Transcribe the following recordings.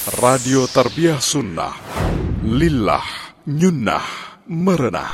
Radio Tarbiyah Sunnah Lillah Nyunnah Merenah.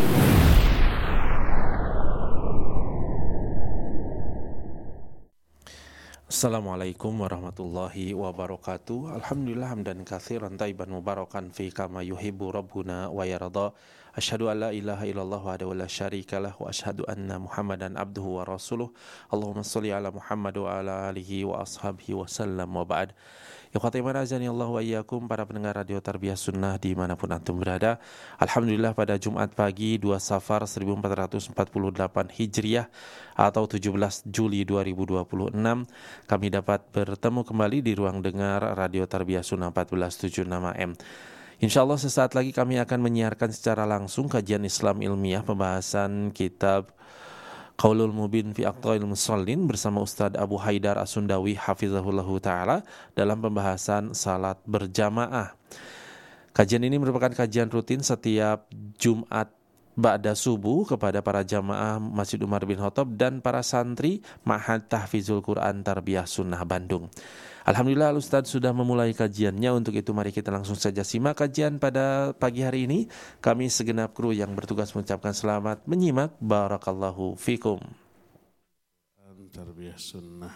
Assalamualaikum warahmatullahi wabarakatuh. Alhamdulillah hamdan katsiran thayyiban mubarakan fi kama yuhibbu rabbuna wa yarda. Asyhadu an la ilaha illallah wahdahu la syarikalah wa asyhadu anna Muhammadan abduhu wa rasuluh. Allahumma shalli ala Muhammad wa ala alihi wa ashabihi wa sallam wa ba'd. Ikhwati iman azani Allah wa iyyakum, para pendengar Radio Tarbiyah Sunnah dimanapun antum berada. Alhamdulillah pada Jumat pagi 2 Safar 1448 Hijriah atau 17 Juli 2026 kami dapat bertemu kembali di ruang dengar Radio Tarbiyah Sunnah 1476 AM. InsyaAllah sesaat lagi kami akan menyiarkan secara langsung kajian Islam ilmiah pembahasan kitab Qaulul Mubin fi Aqtail Musallin bersama Ustadz Abu Haidar As-Sundawi hafizahullahu ta'ala dalam pembahasan salat berjamaah. Kajian ini merupakan kajian rutin setiap Jumat ba'da subuh kepada para jamaah Masjid Umar bin Khattab dan para santri Ma'had Tahfizul Quran Tarbiyah Sunnah Bandung. Alhamdulillah Ustadz sudah memulai kajiannya. Untuk itu mari kita langsung saja simak kajian pada pagi hari ini. Kami segenap kru yang bertugas mengucapkan selamat menyimak. Barakallahu fikum. Tarbiyah Sunnah.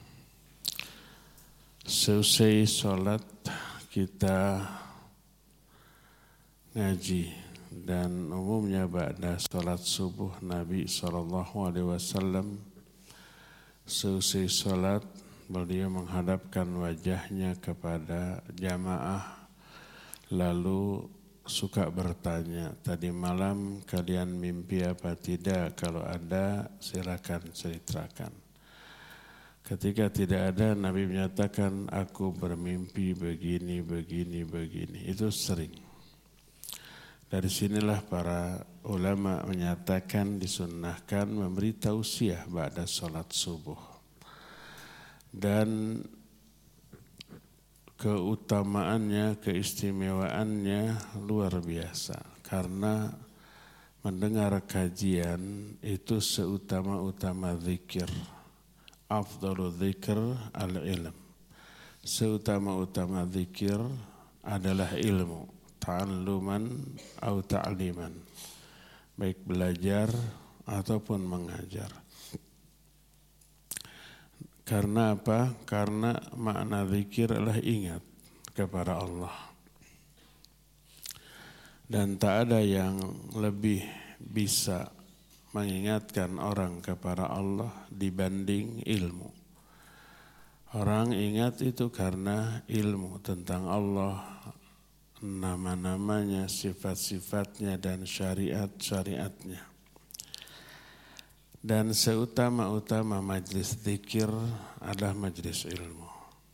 Selesai sholat kita ngaji, dan umumnya ba'da sholat subuh Nabi SAW selesai sholat beliau menghadapkan wajahnya kepada jamaah lalu suka bertanya, tadi malam kalian mimpi apa tidak? Kalau ada silakan ceritakan. Ketika tidak ada, Nabi menyatakan aku bermimpi begini. Itu sering. Dari sinilah para ulama menyatakan disunnahkan memberi tausiah ba'da sholat subuh. Dan keutamaannya, keistimewaannya luar biasa. Karena mendengar kajian itu seutama-utama zikir. Afdhalu dzikr al-ilm. Seutama-utama zikir adalah ilmu. Ta'alluman atau ta'liman. Baik belajar ataupun mengajar. Karena apa? Karena makna zikir adalah ingat kepada Allah. Dan tak ada yang lebih bisa mengingatkan orang kepada Allah dibanding ilmu. Orang ingat itu karena ilmu tentang Allah, nama-namanya, sifat-sifatnya, dan syariat-syariatnya. Dan seutama-utama majlis zikir adalah majlis ilmu.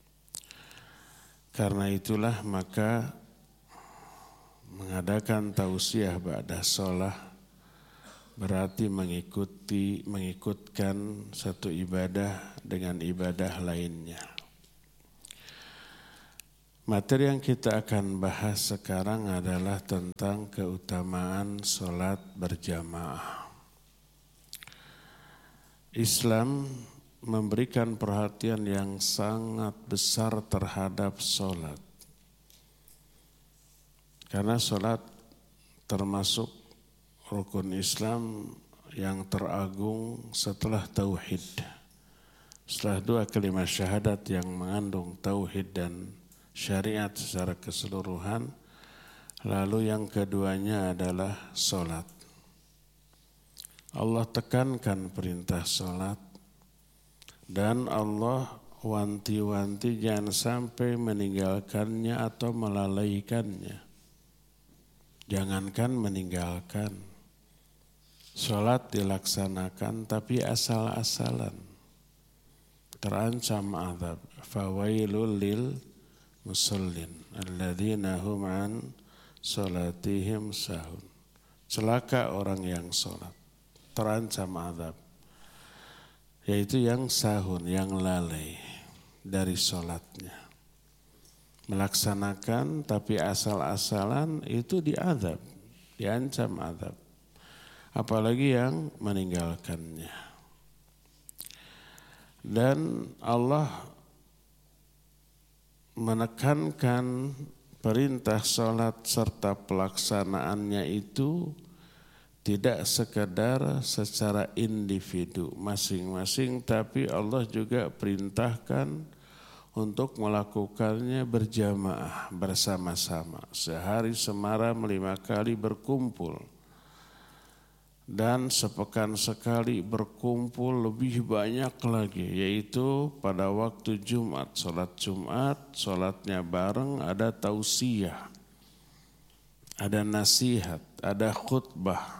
Karena itulah maka mengadakan tausiah ba'da sholah berarti mengikutkan satu ibadah dengan ibadah lainnya. Materi yang kita akan bahas sekarang adalah tentang keutamaan sholat berjamaah. Islam memberikan perhatian yang sangat besar terhadap sholat. Karena sholat termasuk rukun Islam yang teragung setelah tauhid. Setelah dua kalimat syahadat yang mengandung tauhid dan syariat secara keseluruhan, lalu yang keduanya adalah sholat. Allah tekankan perintah sholat dan Allah wanti-wanti jangan sampai meninggalkannya atau melalaikannya. Jangankan meninggalkan, sholat dilaksanakan tapi asal-asalan, terancam azab. Fawailul lil musallin alladzina hum an sholatihim sahun. Celaka orang yang sholat, terancam azab, yaitu yang sahun, yang lalai dari sholatnya. Melaksanakan tapi asal-asalan itu diazab, diancam azab. Apalagi yang meninggalkannya. Dan Allah menekankan perintah sholat serta pelaksanaannya itu tidak sekedar secara individu masing-masing, tapi Allah juga perintahkan untuk melakukannya berjamaah bersama-sama. Sehari semalam 5 kali berkumpul. Dan sepekan sekali berkumpul lebih banyak lagi, yaitu pada waktu Jumat. Jumat, sholatnya bareng, ada tausiyah, ada nasihat, ada khutbah.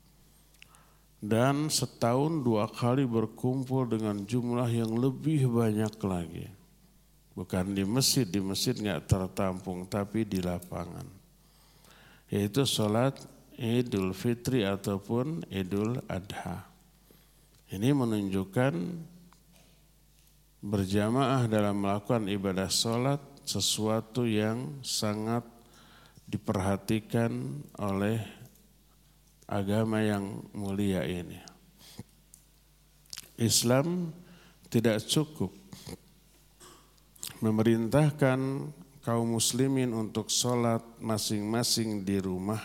Dan setahun 2 kali berkumpul dengan jumlah yang lebih banyak lagi. Bukan di masjid nggak tertampung, tapi di lapangan. Yaitu sholat Idul Fitri ataupun Idul Adha. Ini menunjukkan berjamaah dalam melakukan ibadah sholat sesuatu yang sangat diperhatikan oleh agama yang mulia ini. Islam tidak cukup memerintahkan kaum muslimin untuk sholat masing-masing di rumah,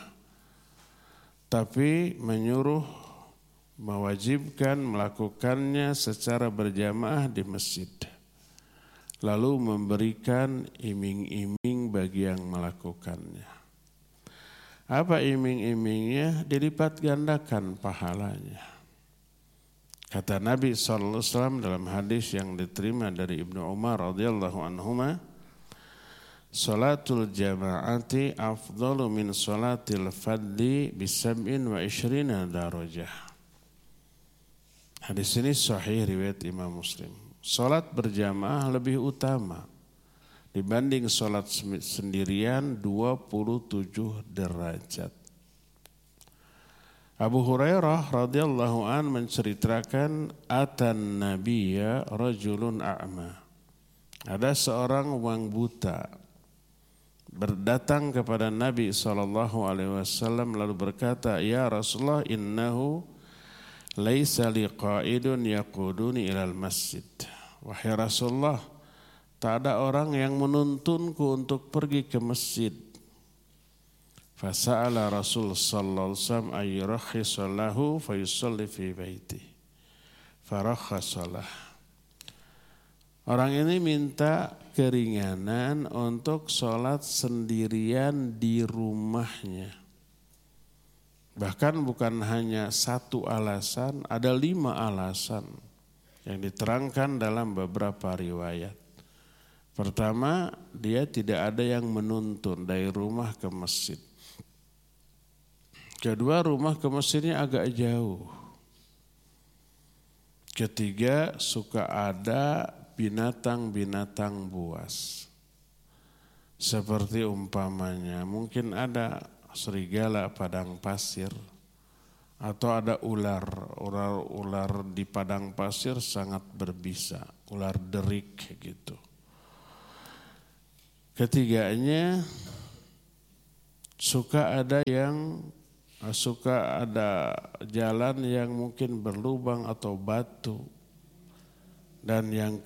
tapi menyuruh, mewajibkan melakukannya secara berjamaah di masjid. Lalu memberikan iming-iming bagi yang melakukannya. Apa iming-imingnya? Dilipat gandakan pahalanya. Kata Nabi SAW dalam hadis yang diterima dari Ibnu Umar radhiyallahu anhuma, salatul jama'ati afdalu min salatil fadli bisab'in wa ishrina darajah. Hadis ini sahih riwayat Imam Muslim. Salat berjamaah lebih utama dibanding salat sendirian 27 derajat. Abu Hurairah radhiyallahu an menceritakan atan nabiyya rajulun a'ma. Ada seorang orang buta berdatang kepada Nabi SAW lalu berkata, ya Rasulullah, innahu laisa liqa'idun yaquduni ilal masjid. Wahai Rasulullah, tak ada orang yang menuntunku untuk pergi ke masjid. Fasa'ala Rasul sallallahu alaihi wasallam ayyurakhisa lahu fayusalli fi baiti. Farakhasalah. Orang ini minta keringanan untuk sholat sendirian di rumahnya. Bahkan bukan hanya satu alasan, ada 5 alasan yang diterangkan dalam beberapa riwayat. Pertama, dia tidak ada yang menuntun dari rumah ke masjid. Kedua, rumah ke masjidnya agak jauh. Ketiga, suka ada binatang-binatang buas. Seperti umpamanya, mungkin ada serigala padang pasir atau ada ular. Ular di padang pasir sangat berbisa, ular derik gitu. Ketiganya, suka ada jalan yang mungkin berlubang atau batu. Dan yang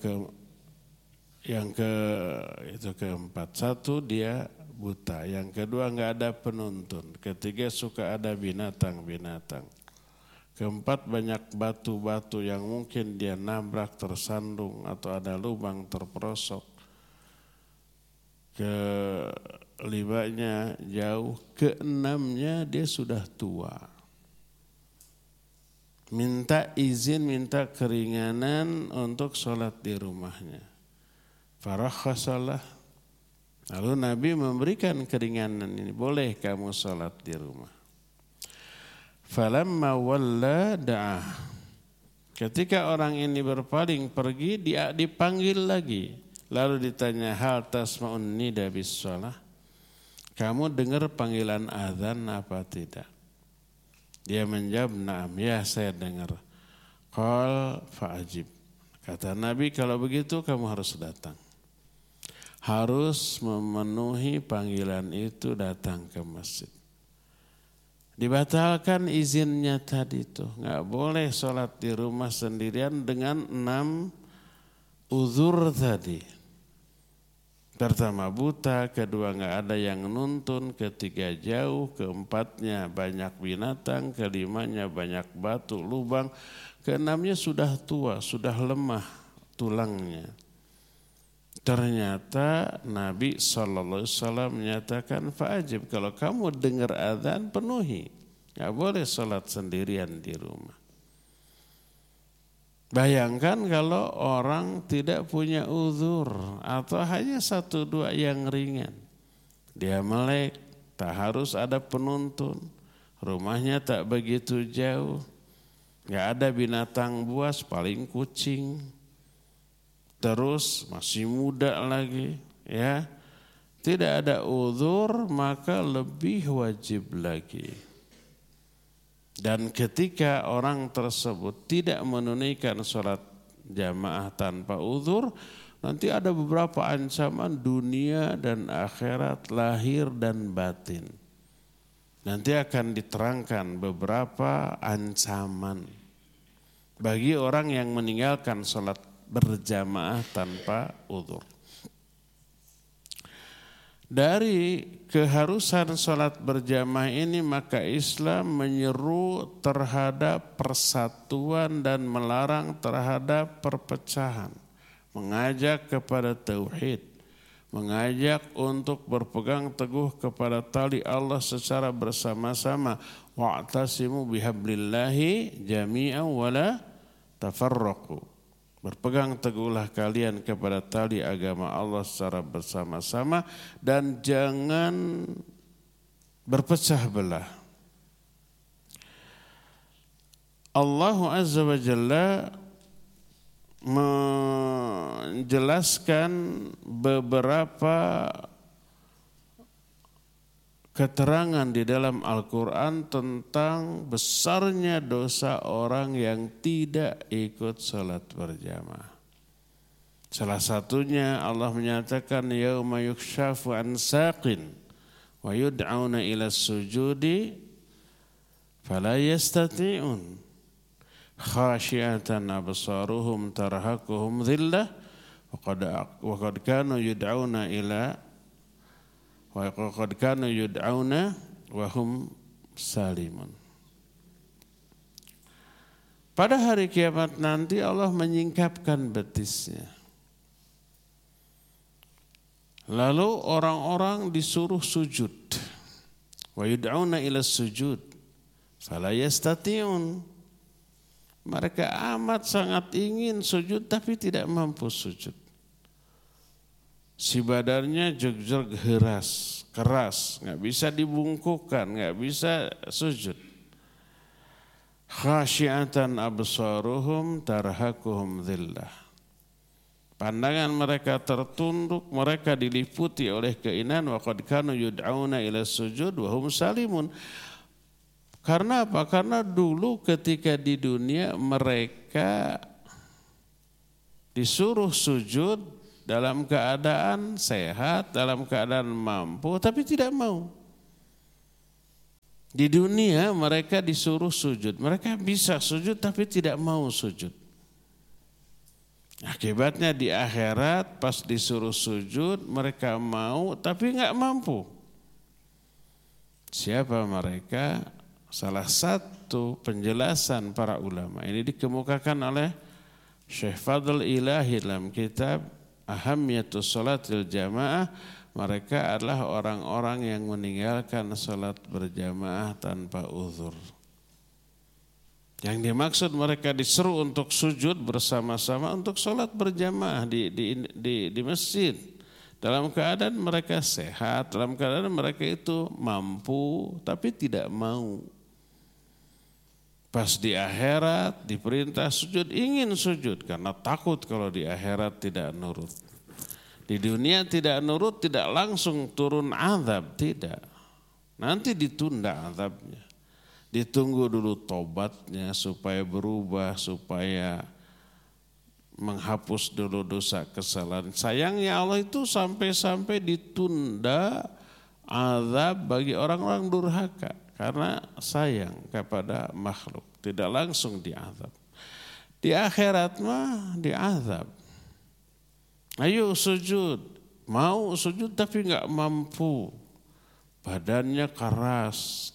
keempat, satu dia buta, yang kedua enggak ada penuntun, ketiga suka ada binatang-binatang, keempat banyak batu-batu yang mungkin dia nabrak tersandung atau ada lubang terperosok, kelimanya jauh, keenamnya dia sudah tua. Minta izin, minta keringanan untuk sholat di rumahnya. Farakhasalah. Lalu Nabi memberikan keringanan ini. Boleh kamu sholat di rumah. Falamma walla da'ah. Ketika orang ini berpaling pergi, dia dipanggil lagi. Lalu ditanya, hal tasma'un nida bis sholah. Kamu dengar panggilan azan apa tidak? Dia menjawab, na'am, ya saya dengar. Qal fa'ajib. Kata Nabi, kalau begitu kamu harus datang. Harus memenuhi panggilan itu, datang ke masjid. Dibatalkan izinnya tadi itu. Enggak boleh sholat di rumah sendirian dengan 6 uzur tadi. Pertama buta, kedua nggak ada yang nuntun, ketiga jauh, keempatnya banyak binatang, kelimanya banyak batu, lubang, keenamnya sudah tua, sudah lemah tulangnya. Ternyata Nabi SAW menyatakan, fa'ajib, kalau kamu dengar azan penuhi, nggak boleh sholat sendirian di rumah. Bayangkan kalau orang tidak punya uzur atau hanya 1-2 yang ringan. Dia melek, tak harus ada penuntun, rumahnya tak begitu jauh, gak ada binatang buas, paling kucing, terus masih muda lagi, ya, tidak ada uzur, maka lebih wajib lagi. Dan ketika orang tersebut tidak menunaikan sholat jamaah tanpa uzur, nanti ada beberapa ancaman dunia dan akhirat, lahir dan batin. Nanti akan diterangkan beberapa ancaman bagi orang yang meninggalkan sholat berjamaah tanpa uzur. Dari keharusan sholat berjamaah ini maka Islam menyeru terhadap persatuan dan melarang terhadap perpecahan. Mengajak kepada tauhid, mengajak untuk berpegang teguh kepada tali Allah secara bersama-sama. Wa'tasimu bihablillahi jami'an wala tafarraqu. Berpegang teguhlah kalian kepada tali agama Allah secara bersama-sama dan jangan berpecah belah. Allah Azza wa Jalla menjelaskan beberapa keterangan di dalam Al-Quran tentang besarnya dosa orang yang tidak ikut salat berjamaah. Salah satunya Allah menyatakan yauma yukshafu an saqin wa yud'auna ila sujudi fala yastati'un khashiatan absaruhum tarhaquhum dhillah wa qad kanu yud'auna ila wa qad kanu yud'auna wa hum salimun. Pada hari kiamat nanti Allah menyingkapkan betisnya. Lalu orang-orang disuruh sujud. Wa yud'auna ila sujud fala yastati'un. Mereka amat sangat ingin sujud tapi tidak mampu sujud. Si badannya jeg-jeg keras, nggak bisa dibungkukkan, nggak bisa sujud. Khasyiatan absaruhum tarhaquhum dhillah. Pandangan mereka tertunduk, mereka diliputi oleh keinginan. Wa qad kanu yud'auna ila sujud wa hum salimun. Karena apa? Karena dulu ketika di dunia mereka disuruh sujud dalam keadaan sehat, dalam keadaan mampu, tapi tidak mau. Di dunia mereka disuruh sujud, mereka bisa sujud tapi tidak mau sujud. Akibatnya di akhirat pas disuruh sujud mereka mau tapi nggak mampu. Siapa mereka? Salah satu penjelasan para ulama ini dikemukakan oleh Syekh Fadl Ilahi dalam kitab Ahammiyatus Salatil Jamaah. Mereka adalah orang-orang yang meninggalkan salat berjamaah tanpa uzur. Yang dimaksud mereka diseru untuk sujud bersama-sama untuk salat berjamaah di masjid. Dalam keadaan mereka sehat, dalam keadaan mereka itu mampu tapi tidak mau. Pas di akhirat diperintah sujud, ingin sujud karena takut kalau di akhirat tidak nurut. Di dunia tidak nurut, tidak langsung turun azab, tidak. Nanti ditunda azabnya. Ditunggu dulu tobatnya supaya berubah, supaya menghapus dulu dosa kesalahan. Sayangnya Allah itu sampai-sampai ditunda azab bagi orang-orang durhaka. Karena sayang kepada makhluk, tidak langsung diazab. Di akhirat mah diazab. Ayo sujud, Mau sujud tapi enggak mampu. Badannya keras.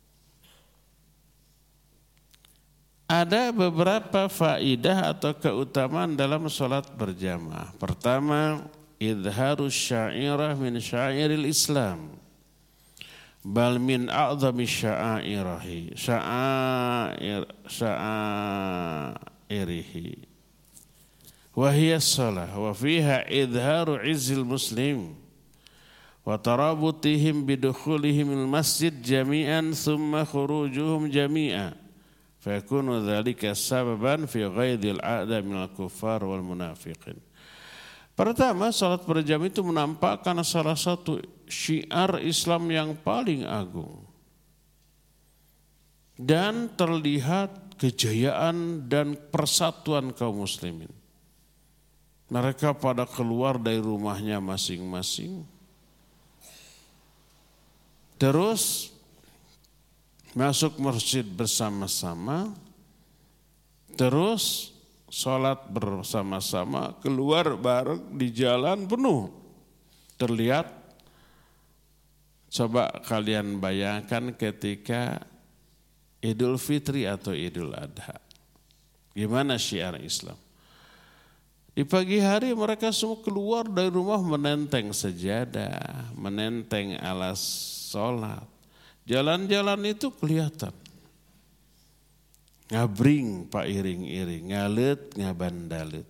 Ada beberapa faidah atau keutamaan dalam sholat berjamaah. Pertama, idharus syairah min syairil Islam. Bal min a'zami sya'airihi. Wahiyas salah. Wa fiha idharu izzil muslim. Wa tarabutihim bidukhulihim al-masjid jami'an thumma khurujuhum jami'an. Fayakunu dzalika sababan fi ghaidil a'da minal kuffar wal munafiqin. Pertama, salat berjamaah itu menampakkan salah satu syiar Islam yang paling agung. Dan terlihat kejayaan dan persatuan kaum muslimin. Mereka pada keluar dari rumahnya masing-masing. Terus masuk masjid bersama-sama, terus sholat bersama-sama, keluar bareng di jalan penuh. Terlihat, coba kalian bayangkan ketika Idul Fitri atau Idul Adha. Gimana syiar Islam? Di pagi hari mereka semua keluar dari rumah menenteng sejadah, menenteng alas sholat. Jalan-jalan itu kelihatan. Ngabring pak iring-iring, ngalet ngabandalet.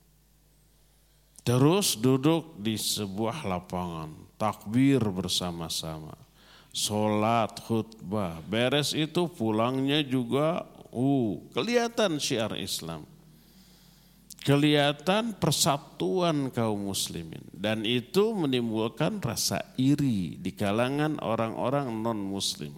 Terus duduk di sebuah lapangan, takbir bersama-sama. Sholat, khutbah, beres itu pulangnya juga kelihatan syiar Islam. Kelihatan persatuan kaum muslimin. Dan itu menimbulkan rasa iri di kalangan orang-orang non-muslim.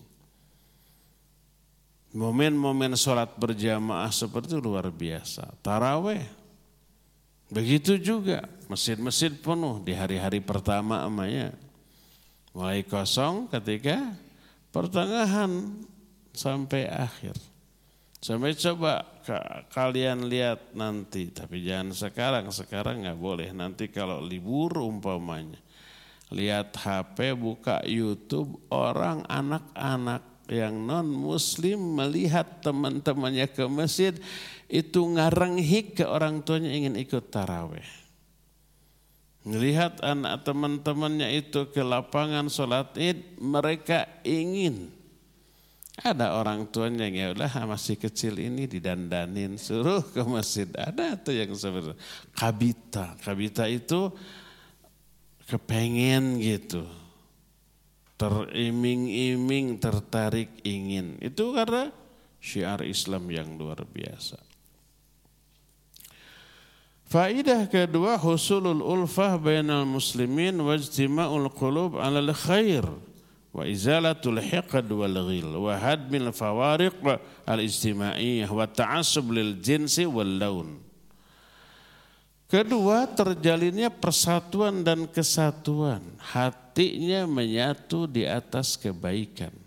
Momen-momen sholat berjamaah seperti itu luar biasa. Taraweh. Begitu juga masjid-masjid penuh di hari-hari pertama amanya. Mulai kosong ketika pertengahan sampai akhir. Sampai coba kalian lihat nanti, tapi jangan sekarang nggak boleh. Nanti kalau libur umpamanya, lihat HP, buka YouTube, orang anak-anak yang non muslim melihat teman-temannya ke masjid, itu ngarenghik ke orang tuanya ingin ikut taraweh. Melihat anak teman-temannya itu ke lapangan sholat id, mereka ingin. Ada orang tuanya yang ya udah masih kecil ini didandanin suruh ke masjid. Ada tuh yang seperti kabita itu kepengen gitu, teriming-iming, tertarik ingin. Itu karena syiar Islam yang luar biasa. Faidah kedua, husulul ulfah bainal muslimin wajtima'ul qulub 'alal khair. Wa izalatul hiqd wal ghil wa hadmil fawariq al ijtimaiyah wa ta'assub lil jinsi wal laun. Kedua, terjalinnya persatuan dan kesatuan, hatinya menyatu di atas kebaikan.